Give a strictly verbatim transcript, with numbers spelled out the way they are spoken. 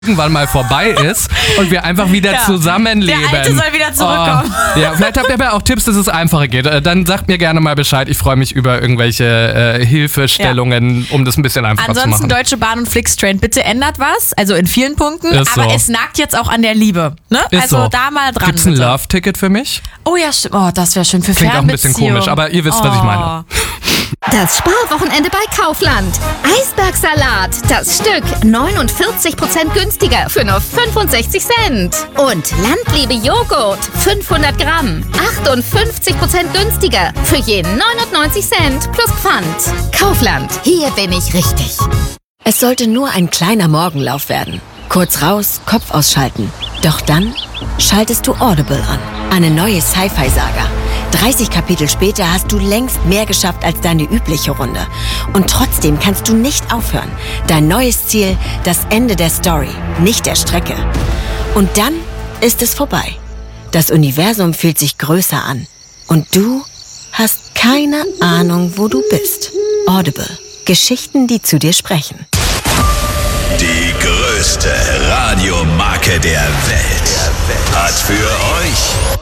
irgendwann mal vorbei ist und wir einfach wieder Ja. zusammenleben. Der Alte soll wieder zurückkommen. Oh, ja, vielleicht habt ihr aber auch Tipps, dass es einfacher geht. Äh, Dann sagt mir gerne mal Bescheid. Ich freue mich über irgendwelche äh, Hilfestellungen, um das ein bisschen einfacher Ansonsten zu machen. Deutsche Bahn und Flixtrain, bitte ändert was. Also in vielen Punkten. Ist aber so. es nagt jetzt auch an der Liebe. Ne? Ist Also so. da mal dran. Gibt's ein bitte. Love-Ticket für mich? Oh ja, stimmt. Oh, das wäre schön für Klingt auch ein bisschen Fernbeziehung. komisch, aber ihr wisst, was ich meine. Das Sparwochenende bei Kaufland. Eisbergsalat, das Stück neunundvierzig Prozent günstiger für nur fünfundsechzig Cent. Und Landliebe Joghurt, fünfhundert Gramm, achtundfünfzig Prozent günstiger für je neunundneunzig Cent plus Pfand. Kaufland, hier bin ich richtig. Es sollte nur ein kleiner Morgenlauf werden. Kurz raus, Kopf ausschalten. Doch dann schaltest du Audible an. Eine neue Sci-Fi-Saga. dreißig Kapitel später hast du längst mehr geschafft als deine übliche Runde. Und trotzdem kannst du nicht aufhören. Dein neues Ziel, das Ende der Story, nicht der Strecke. Und dann ist es vorbei. Das Universum fühlt sich größer an. Und du hast keine Ahnung, wo du bist. Audible. Geschichten, die zu dir sprechen. Die größte Radiomarke der Welt hat für euch